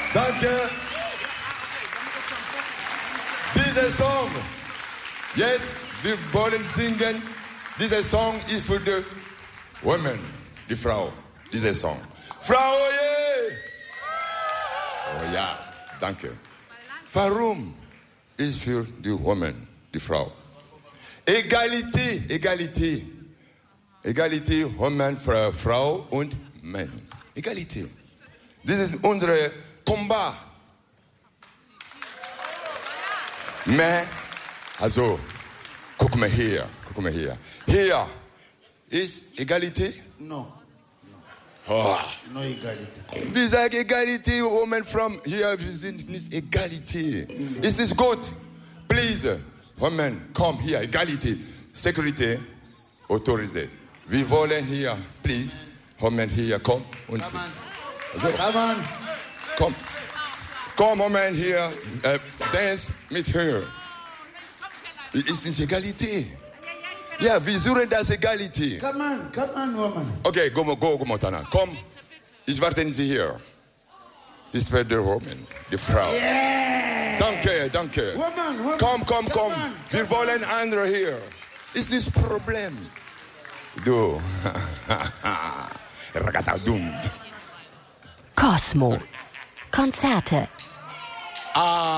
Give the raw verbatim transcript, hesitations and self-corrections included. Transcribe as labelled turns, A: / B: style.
A: Danke. Dieser Song, jetzt, wir wollen singen. Dieser Song ist für die Women, die Frau. Dieser Song. Frau, yeah. Oh ja, danke. Warum ist für die Women, die Frau? Egalité, Egalité. Egalité, Women, Frau und Mann. Egalité. Das ist unser Combat. Mais, also, guck mal hier, guck mal hier. Hier ist Egalité?
B: No.
A: Oh.
B: No Egalité.
A: Wir sagen Egalité, Women from hier, wir sind nicht Egalité. Mm. Ist nicht gut? Please, Women, komm hier, Egalité. Security, autorisé. Wir wollen hier, please, Women hier, komm und
B: Come on.
A: So.
B: Come on.
A: Komm. Komm, Women hier, uh, dance mit her. Ist nicht Egalité. Ja, wir suchen das Egalité.
B: Come on, come on, woman.
A: Okay, go, go, go, Montana. Komm, ich warte Sie hier. Das wird die Woman, die Frau.
B: Yeah.
A: Danke, danke.
B: Woman, woman.
A: Komm, komm,
B: Come
A: komm.
B: on,
A: Wir
B: come
A: wollen andere hier. Ist das Problem? Du. Ragatadum.
C: Cosmo. Konzerte.
A: Ah.